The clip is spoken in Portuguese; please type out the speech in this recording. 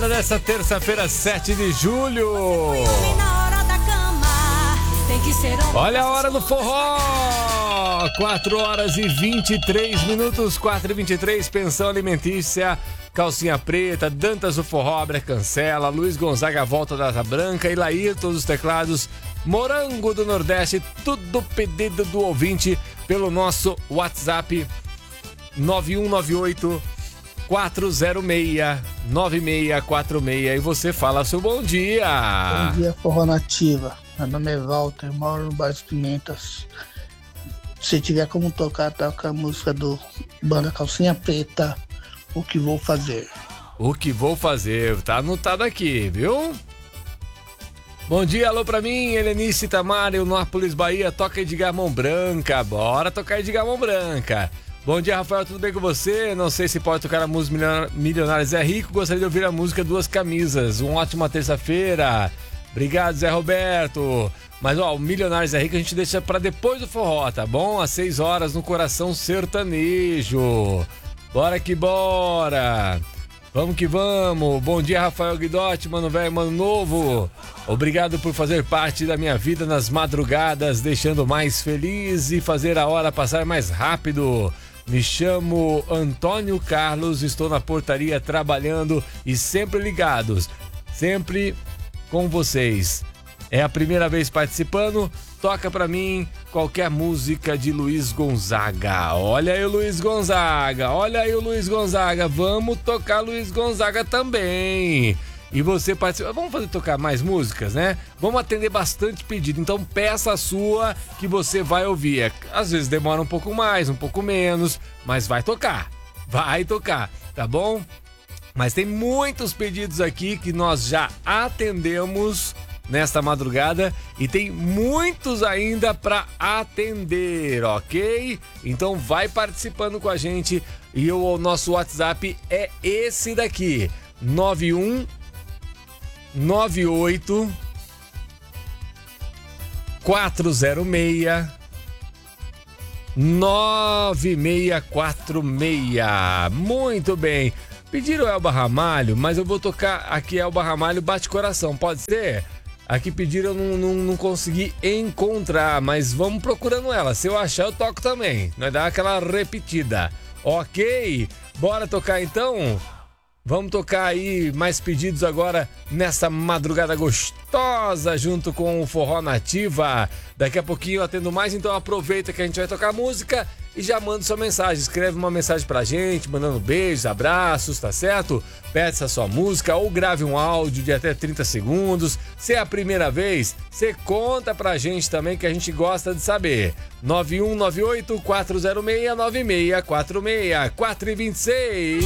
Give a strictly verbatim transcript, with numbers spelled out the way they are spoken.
hora dessa terça-feira, sete de julho. Olha a hora do forró. quatro horas e vinte e três minutos, quatro e vinte e três. Pensão alimentícia, Calcinha Preta, Dantas do Forró, abre a cancela, Luiz Gonzaga, volta da Asa Branca, Ilair, todos os teclados, Morango do Nordeste, tudo pedido do ouvinte pelo nosso WhatsApp nove um nove oito, quatro zero seis, nove seis quatro seis, e você fala seu bom dia. Bom dia, Forró Nativa. Meu nome é Walter, moro no Bairro Pimentas. Se tiver como tocar, toca a música do Banda Calcinha Preta, O Que Vou Fazer. O que vou fazer, tá anotado aqui, viu? Bom dia, alô pra mim, Helenice Tamara, Eunópolis, Bahia, toca Edgar Mão Branca, bora tocar Edgar Mão Branca. Bom dia, Rafael, tudo bem com você? Não sei se pode tocar a música Milionários é Rico, gostaria de ouvir a música Duas Camisas. Uma ótima terça-feira. Obrigado, Zé Roberto. Mas, ó, o Milionários é Rico a gente deixa pra depois do forró, tá bom? Às seis horas no Coração Sertanejo. Bora que bora. Vamos que vamos. Bom dia, Rafael Guidotti, mano velho, mano novo. Obrigado por fazer parte da minha vida nas madrugadas, deixando mais feliz e fazer a hora passar mais rápido. Me chamo Antônio Carlos, estou na portaria trabalhando e sempre ligados. Sempre com vocês. É a primeira vez participando, toca pra mim qualquer música de Luiz Gonzaga. Olha aí o Luiz Gonzaga, olha aí o Luiz Gonzaga, vamos tocar Luiz Gonzaga também. E você participa, vamos fazer tocar mais músicas, né? Vamos atender bastante pedido, então peça a sua que você vai ouvir. Às vezes demora um pouco mais, um pouco menos, mas vai tocar, vai tocar, tá bom? Mas tem muitos pedidos aqui que nós já atendemos nesta madrugada e tem muitos ainda para atender, ok? Então vai participando com a gente e o nosso WhatsApp é esse daqui, nove um nove oito, quatro zero seis, nove seis quatro seis. Muito bem. Pediram Elba Ramalho, mas eu vou tocar aqui Elba Ramalho Bate Coração, pode ser? Aqui pediram, eu não, não, não consegui encontrar, mas vamos procurando ela. Se eu achar, eu toco também. Nós dá aquela repetida. Ok? Bora tocar então? Vamos tocar aí mais pedidos agora nessa madrugada gostosa junto com o Forró Nativa. Daqui a pouquinho eu atendo mais, então aproveita que a gente vai tocar música e já manda sua mensagem. Escreve uma mensagem pra gente, mandando beijos, abraços, tá certo? Peça a sua música ou grave um áudio de até trinta segundos. Se é a primeira vez, você conta pra gente também que a gente gosta de saber. nove um nove oito, quatro zero seis, nove seis quatro seis, quatro e vinte e seis.